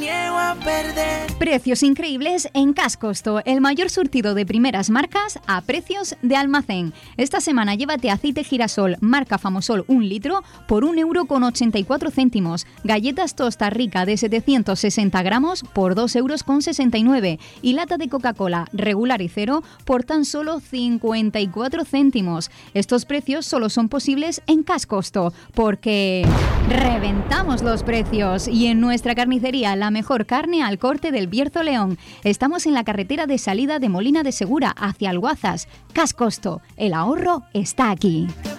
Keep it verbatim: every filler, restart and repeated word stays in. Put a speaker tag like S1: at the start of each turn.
S1: niego a perder.
S2: Precios increíbles en Cascosto, el mayor surtido de primeras marcas a precios de almacén. Esta semana llévate aceite girasol marca Famosol un litro por un euro con ochenta y cuatro céntimos. Galletas Tosta Rica de setecientos sesenta gramos por dos euros con sesenta y nueve. Y lata de Coca-Cola regular y cero por tan solo cincuenta y cuatro céntimos. Estos precios solo son posibles en Cascosto porque reventamos los precios. Y en nuestra carnicería, la mejor carne al corte del Bierzo León. Estamos en la carretera de salida de Molina de Segura hacia Alguazas. Cascosto, el ahorro está aquí.